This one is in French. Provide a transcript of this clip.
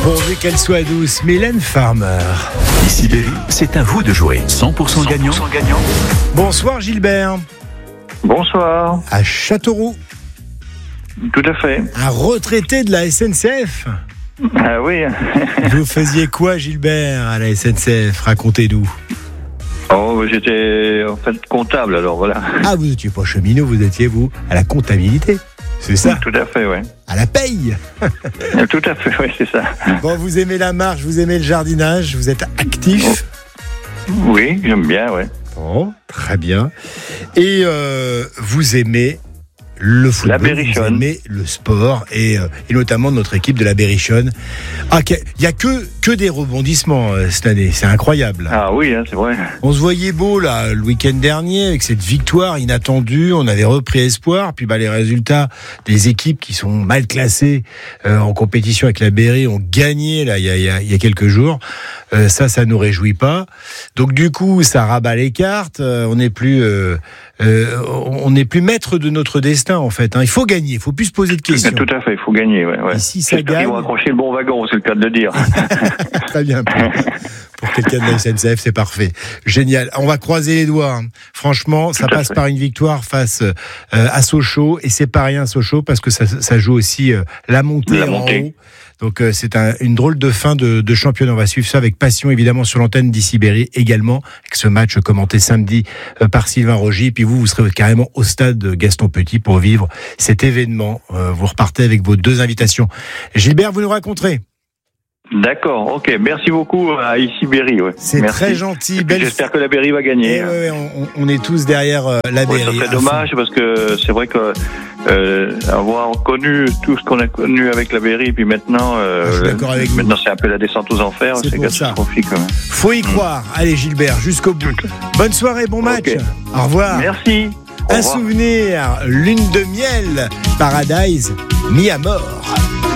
Pourvu qu'elle soit douce, Mylène Farmer. Ici Berry, c'est à vous de jouer. 100% gagnant. Bonsoir Gilbert. Bonsoir. À Châteauroux, Tout à fait. un retraité de la SNCF. Ah oui. Vous faisiez quoi Gilbert à la SNCF? Racontez-nous. Oh, j'étais en fait comptable, alors voilà. Ah, vous n'étiez pas cheminot, vous étiez vous à la comptabilité. C'est ça? Tout à fait, ouais. À la paye. Tout à fait, ouais, c'est ça. Bon, vous aimez la marche, vous aimez le jardinage, vous êtes actif. Oui, j'aime bien, ouais. Bon, très bien. Et vous aimez le football, La vous Berrichonne. aimez le sport et notamment notre équipe de la Berrichonne. Ah, il n'y a que des rebondissements cette année, c'est incroyable. Ah oui, hein, c'est vrai. On se voyait beau là le week-end dernier avec cette victoire inattendue, on avait repris espoir, puis les résultats des équipes qui sont mal classées en compétition avec la Berry ont gagné là il y a quelques jours. Ça nous réjouit pas. Donc du coup, ça rabat les cartes. On n'est plus maître de notre destin en fait. Il faut gagner. Il faut plus se poser de questions. Tout à fait, il faut gagner, ouais. Et si ça J'espère qu'ils gagne, vont accrocher le bon wagon, c'est le cas de le dire. très bien. Pour quelqu'un de la SNCF, c'est parfait. Génial. On va croiser les doigts. Franchement, ça passe par une victoire face à Sochaux. Et c'est pas rien Sochaux parce que ça joue aussi la montée en haut. Donc c'est une drôle de fin de championnat. On va suivre ça avec passion évidemment sur l'antenne d'Ici Berry également, avec ce match commenté samedi par Sylvain Rogy. Puis vous serez carrément au stade Gaston Petit pour vivre cet événement. Vous repartez avec vos 2 invitations. Gilbert, vous nous raconterez. D'accord, ok. Merci beaucoup à Ici Berry, ouais. C'est Merci. très gentil. J'espère que la Berry va gagner. On est tous derrière la Berry. Ouais, ça serait dommage parce que c'est vrai que avoir connu tout ce qu'on a connu avec la Berry, puis maintenant, je suis d'accord avec vous. maintenant c'est un peu la descente aux enfers, c'est catastrophique. Faut y croire. Allez Gilbert, jusqu'au bout. Bonne soirée, bon match. Okay. Au revoir. Merci. Un souvenir, lune de miel, Paradise, mis à mort.